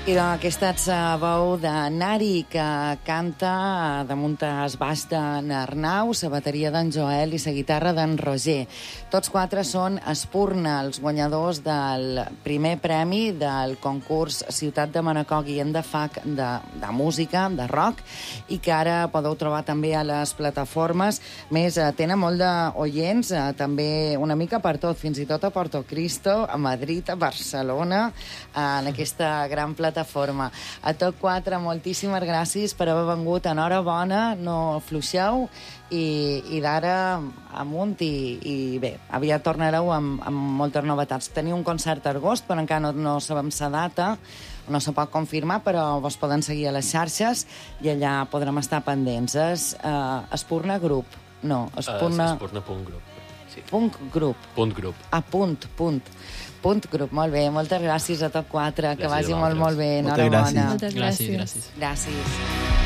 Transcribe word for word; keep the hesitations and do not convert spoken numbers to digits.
I aquesta veu de Nari, que canta damunt es baix d'en Arnau, la bateria d'en Joel i la guitarra d'en Roger. Tots quatre són Espurna, els guanyadors del primer premi del concurs Ciutat de Manacor Guillem de Fac de, de música, de rock, i que ara podeu trobar també a les plataformes. Més, eh, tenen molt d'oients, eh, també una mica per tot, fins i tot a Porto Cristo, a Madrid, a Barcelona, eh, en aquesta gran plataforma. Forma. A tots quatre, moltíssimes gràcies per haver vengut. Enhorabona, no fluixeu i, i d'ara amunt i, i bé, aviat tornareu amb, amb moltes novetats. Teniu un concert a agost, però encara no, no sabem la data, no se pot confirmar, però vos poden seguir a les xarxes i allà podrem estar pendents. És uh, Espurna Group. No, Espurna... Uh, Espurna punt grup. Sí. Punt grup. Punt grup. Ah, punt, punt. Punt grup, molt bé. Moltes gràcies a tots quatre. Que vagi molt, molt bé. Moltes gràcies. Moltes gràcies. Gràcies, gràcies. Gràcies.